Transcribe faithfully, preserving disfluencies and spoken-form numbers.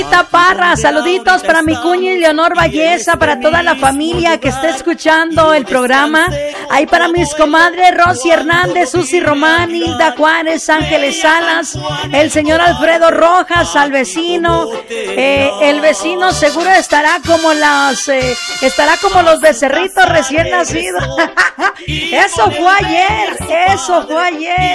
Parra, saluditos para mi cuña Leonor Valleza, para toda la familia que esté escuchando el programa. Ahí para mis comadres Rosy Hernández, Susi Román, Hilda Juárez, Ángeles Salas, el señor Alfredo Rojas, al vecino. Eh, el vecino seguro estará como las, eh, estará como los becerritos recién nacidos. Eso fue ayer, eso fue ayer.